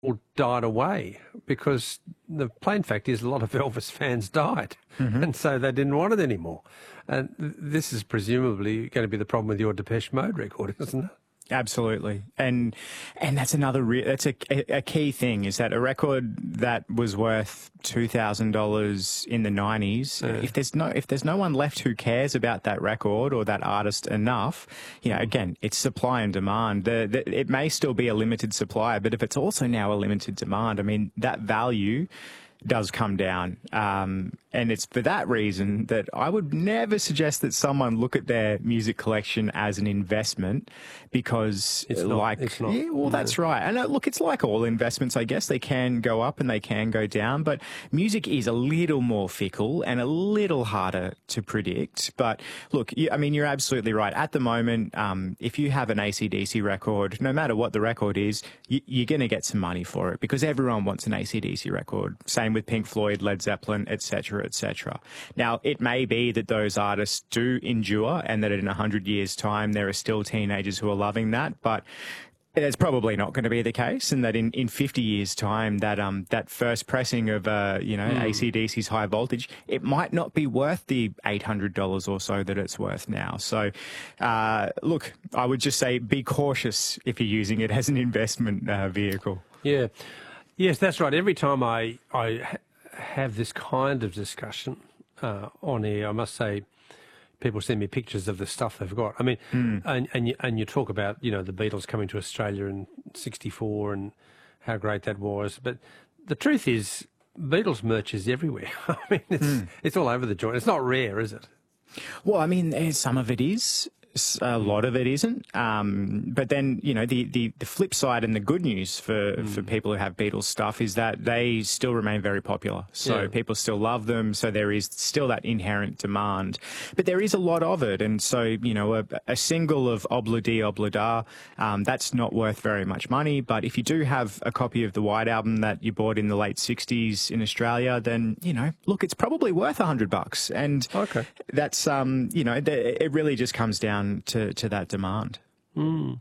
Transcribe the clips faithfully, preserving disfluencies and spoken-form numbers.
all died away because the plain fact is a lot of Elvis fans died, mm-hmm. and so they didn't want it anymore. And this is presumably going to be the problem with your Depeche Mode record, isn't it? Absolutely, and and that's another re- that's a, a key thing is that a record that was worth two thousand dollars in the nineties, yeah. if there's no if there's no one left who cares about that record or that artist enough, you know, again, it's supply and demand. The, the, it may still be a limited supply, but if it's also now a limited demand, I mean, that value does come down. Um, and it's for that reason that I would never suggest that someone look at their music collection as an investment because it's not, like, it's not. Yeah, well, that's right. And uh, look, it's like all investments, I guess. They can go up and they can go down, but music is a little more fickle and a little harder to predict. But look, you, I mean, you're absolutely right. At the moment, um, if you have an A C D C record, no matter what the record is, you, you're going to get some money for it because everyone wants an A C D C record. Same with Pink Floyd, Led Zeppelin, et cetera, et cetera. Now, it may be that those artists do endure and that in a hundred years' time there are still teenagers who are loving that, but it's probably not going to be the case, and that in, in fifty years' time, that um that first pressing of uh you know mm. A C D C's High Voltage, it might not be worth the eight hundred dollars or so that it's worth now. So, uh, look, I would just say be cautious if you're using it as an investment uh, vehicle. Yeah. Yes, that's right. Every time I, I ha- have this kind of discussion uh, on air, I must say, people send me pictures of the stuff they've got. I mean, mm. and and you, and you talk about, you know, the Beatles coming to Australia in sixty-four and how great that was. But the truth is, Beatles merch is everywhere. I mean, it's mm. it's all over the joint. It's not rare, is it? Well, I mean, some of it is. A lot of it isn't. Um, but then, you know, the, the, the flip side and the good news for, mm. for people who have Beatles stuff is that they still remain very popular. So yeah. people still love them. So there is still that inherent demand. But there is a lot of it. And so, you know, a, a single of Obla Di Obla Da, um, that's not worth very much money. But if you do have a copy of the White Album that you bought in the late sixties in Australia, then, you know, look, it's probably worth a hundred bucks. And okay. that's, um, you know, it really just comes down to, to that demand. Mm.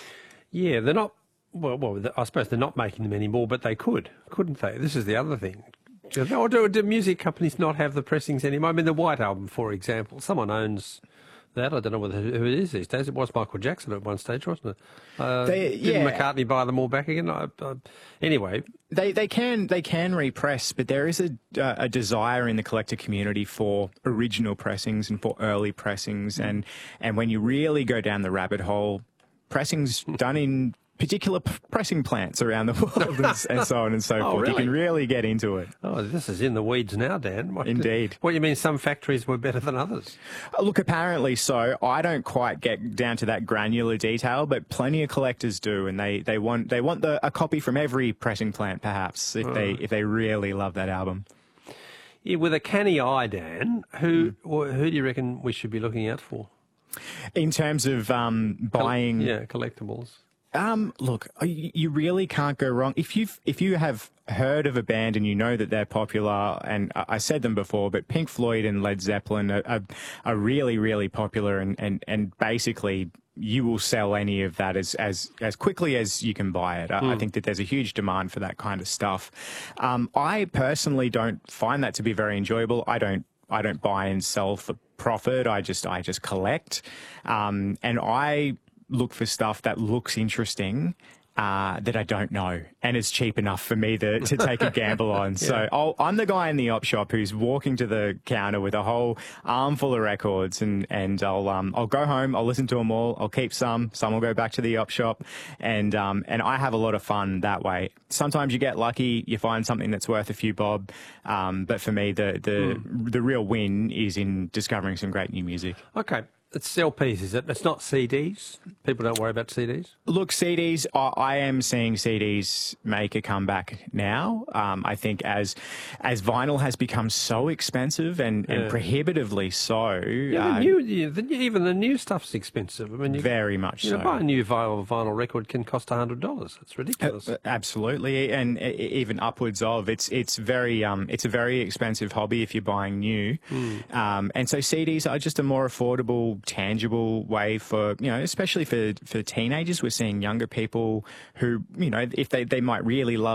Yeah, they're not, well, well, I suppose they're not making them anymore, but they could, couldn't they? This is the other thing. Or do, do music companies not have the pressings anymore? I mean, the White Album, for example, someone owns that. I don't know whether who it is these days. It was Michael Jackson at one stage, wasn't it? Uh, they, didn't yeah. McCartney buy them all back again? I, I, anyway, they they can they can repress, but there is a uh, a desire in the collector community for original pressings and for early pressings, mm. and and when you really go down the rabbit hole, pressings done in particular p- pressing plants around the world and, and so on and so oh, forth. Really? You can really get into it. Oh, this is in the weeds now, Dan. What, Indeed. What, you mean some factories were better than others? Uh, look, apparently so. I don't quite get down to that granular detail, but plenty of collectors do, and they, they want they want the, a copy from every pressing plant, perhaps, if oh. they if they really love that album. Yeah, with a canny eye, Dan, who mm. who do you reckon we should be looking out for? In terms of um, buying... Coll- yeah, collectibles. Um, look, you really can't go wrong. If you've, if you have heard of a band and you know that they're popular, and I said them before, but Pink Floyd and Led Zeppelin are, are, are really, really popular, and, and, and basically you will sell any of that as, as, as quickly as you can buy it. Mm. I think that there's a huge demand for that kind of stuff. Um, I personally don't find that to be very enjoyable. I don't I don't buy and sell for profit. I just I just collect, um, and I look for stuff that looks interesting uh, that I don't know, and it's cheap enough for me to, to take a gamble on. Yeah. So I'll, I'm the guy in the op shop who's walking to the counter with a whole armful of records, and and I'll um I'll go home, I'll listen to them all, I'll keep some, some will go back to the op shop, and um and I have a lot of fun that way. Sometimes you get lucky, you find something that's worth a few bob, um, but for me the the mm. the real win is in discovering some great new music. Okay. It's L Ps, is it? It's not C Ds? People don't worry about C Ds? Look, C Ds, I, I am seeing C Ds make a comeback now. Um, I think as as vinyl has become so expensive and, yeah. and prohibitively so. Yeah, the uh, new, yeah, the, even the new stuff's expensive. I mean, you, very much you so. Know, buy a new vinyl, vinyl record can cost one hundred dollars. It's ridiculous. Uh, absolutely, and uh, even upwards of. It's it's very um it's a very expensive hobby if you're buying new. Mm. Um, and so C Ds are just a more affordable, tangible way for, you know, especially for, for teenagers. We're seeing younger people who, you know, if they, they might really love